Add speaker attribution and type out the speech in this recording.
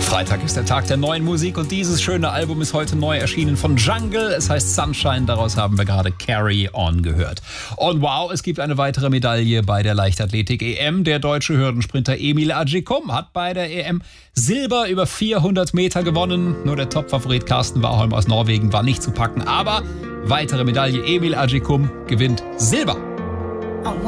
Speaker 1: Freitag ist der Tag der neuen Musik und dieses schöne Album ist heute neu erschienen von Jungle. Es heißt Sunshine, daraus haben wir gerade Carry On gehört. Und wow, es gibt eine weitere Medaille bei der Leichtathletik-EM. Der deutsche Hürdensprinter Emil Agyekum hat bei der EM Silber über 400 Meter gewonnen. Nur der Topfavorit Carsten Warholm aus Norwegen war nicht zu packen. Aber weitere Medaille, Emil Agyekum gewinnt Silber.